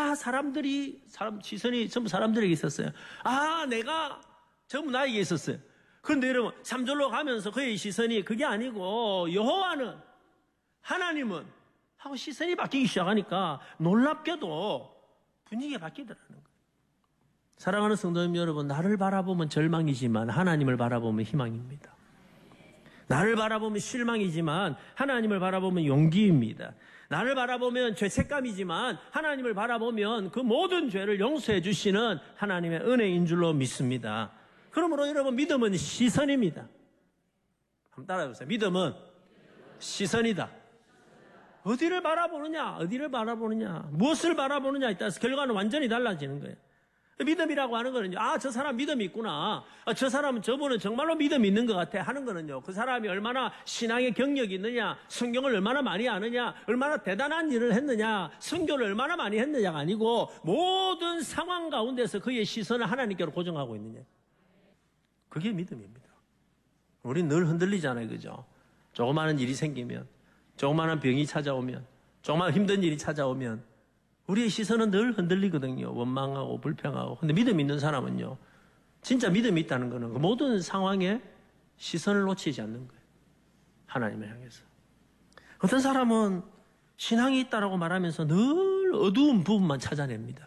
다 시선이 전부 사람들에게 있었어요. 내가 전부 나에게 있었어요. 그런데 여러분, 3절로 가면서 그의 시선이 그게 아니고 여호와는, 하나님은 하고 시선이 바뀌기 시작하니까 놀랍게도 분위기가 바뀌더라는 거예요. 사랑하는 성도님 여러분, 나를 바라보면 절망이지만 하나님을 바라보면 희망입니다. 나를 바라보면 실망이지만 하나님을 바라보면 용기입니다. 나를 바라보면 죄책감이지만 하나님을 바라보면 그 모든 죄를 용서해 주시는 하나님의 은혜인 줄로 믿습니다. 그러므로 여러분, 믿음은 시선입니다. 한번 따라해보세요. 믿음은 시선이다. 어디를 바라보느냐, 무엇을 바라보느냐에 따라서 결과는 완전히 달라지는 거예요. 믿음이라고 하는 거는요, 저 사람 믿음이 있구나. 저 사람은 저분은 정말로 믿음이 있는 것 같아 하는 거는요, 그 사람이 얼마나 신앙의 경력이 있느냐, 성경을 얼마나 많이 아느냐, 얼마나 대단한 일을 했느냐, 선교를 얼마나 많이 했느냐가 아니고 모든 상황 가운데서 그의 시선을 하나님께로 고정하고 있느냐. 그게 믿음입니다. 우린 늘 흔들리잖아요, 그죠? 조그마한 일이 생기면, 조그마한 병이 찾아오면, 조그마한 힘든 일이 찾아오면 우리의 시선은 늘 흔들리거든요. 원망하고 불평하고. 근데 믿음 있는 사람은요, 진짜 믿음이 있다는 거는 그 모든 상황에 시선을 놓치지 않는 거예요. 하나님을 향해서. 어떤 사람은 신앙이 있다라고 말하면서 늘 어두운 부분만 찾아냅니다.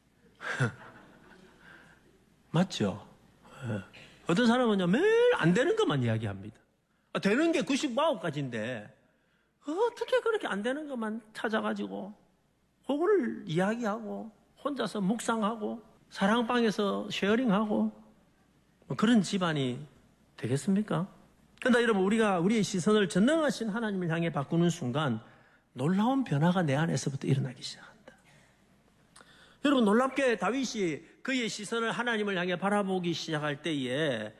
맞죠? 어떤 사람은요, 매일 안 되는 것만 이야기합니다. 되는 게 99가지인데 어떻게 그렇게 안 되는 것만 찾아가지고 그거를 이야기하고 혼자서 묵상하고 사랑방에서 쉐어링하고 그런 집안이 되겠습니까? 그런데 여러분, 우리가 우리의 시선을 전능하신 하나님을 향해 바꾸는 순간 놀라운 변화가 내 안에서부터 일어나기 시작한다. 여러분, 놀랍게 다윗이 그의 시선을 하나님을 향해 바라보기 시작할 때에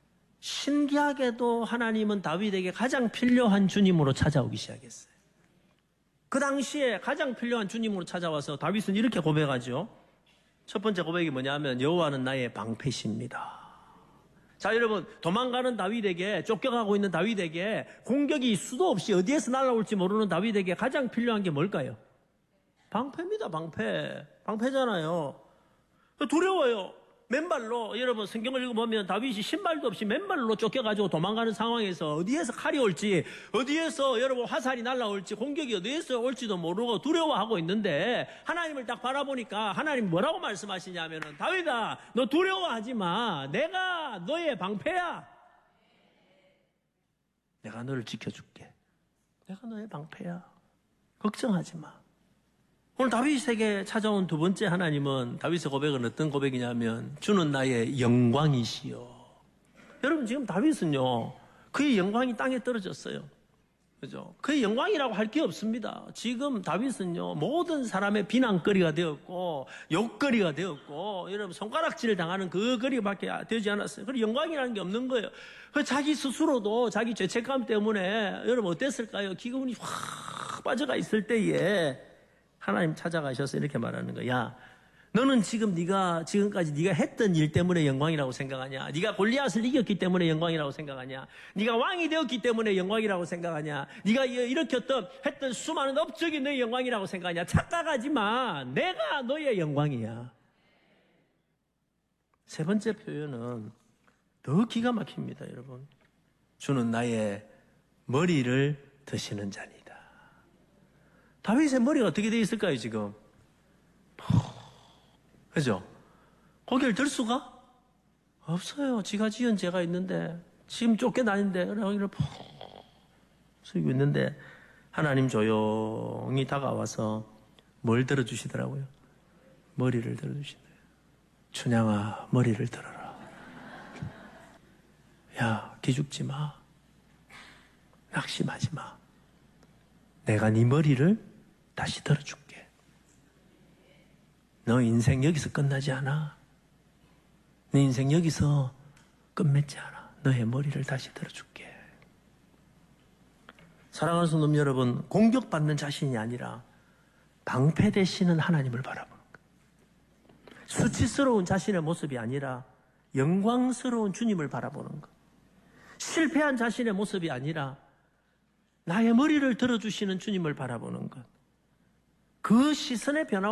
신기하게도 하나님은 다윗에게 가장 필요한 주님으로 찾아오기 시작했어요. 그 당시에 가장 필요한 주님으로 찾아와서 다윗은 이렇게 고백하죠. 첫 번째 고백이 뭐냐면 여호와는 나의 방패십니다. 자, 여러분, 도망가는 다윗에게, 쫓겨가고 있는 다윗에게, 공격이 수도 없이 어디에서 날아올지 모르는 다윗에게 가장 필요한 게 뭘까요? 방패입니다. 방패잖아요. 두려워요. 맨발로, 여러분 성경을 읽어보면 다윗이 신발도 없이 맨발로 쫓겨가지고 도망가는 상황에서 어디에서 칼이 올지, 어디에서 여러분 화살이 날아올지, 공격이 어디에서 올지도 모르고 두려워하고 있는데 하나님을 딱 바라보니까 하나님 뭐라고 말씀하시냐면은, 다윗아, 너 두려워하지 마. 내가 너의 방패야. 내가 너를 지켜줄게. 내가 너의 방패야. 걱정하지 마. 오늘 다윗에게 찾아온 두 번째 하나님은, 다윗의 고백은 어떤 고백이냐면 주는 나의 영광이시여. 여러분, 지금 다윗은요, 그의 영광이 땅에 떨어졌어요. 그죠? 그의 영광이라고 할 게 없습니다. 지금 다윗은요, 모든 사람의 비난거리가 되었고 욕거리가 되었고, 여러분 손가락질을 당하는 그 거리밖에 되지 않았어요. 그리고 영광이라는 게 없는 거예요. 자기 스스로도 자기 죄책감 때문에 여러분 어땠을까요? 기분이 확 빠져가 있을 때에 하나님 찾아가셔서 이렇게 말하는 거야. 야, 너는 지금 지금까지 네가 했던 일 때문에 영광이라고 생각하냐? 네가 골리앗을 이겼기 때문에 영광이라고 생각하냐? 네가 왕이 되었기 때문에 영광이라고 생각하냐? 네가 했던 수많은 업적이 너의 영광이라고 생각하냐? 착각하지 마. 내가 너의 영광이야. 세 번째 표현은 더 기가 막힙니다, 여러분. 주는 나의 머리를 드시는 자니다. 다윗의 머리가 어떻게 되어 있을까요, 지금? 그죠? 고개를 들 수가 없어요. 지가 지은 죄가 있는데, 지금 쫓겨다니는데, 고개를 푹 숙이고 있는데, 하나님 조용히 다가와서 뭘 들어주시더라고요? 머리를 들어주시더라고요. 춘향아, 머리를 들어라. 야, 기죽지 마. 낙심하지 마. 내가 네 머리를 다시 들어줄게. 너 인생 여기서 끝나지 않아. 네 인생 여기서 끝맺지 않아. 너의 머리를 다시 들어줄게. 사랑하는 성도 여러분, 공격받는 자신이 아니라 방패 되시는 하나님을 바라보는 것. 수치스러운 자신의 모습이 아니라 영광스러운 주님을 바라보는 것. 실패한 자신의 모습이 아니라 나의 머리를 들어주시는 주님을 바라보는 것. 그 시선의 변화가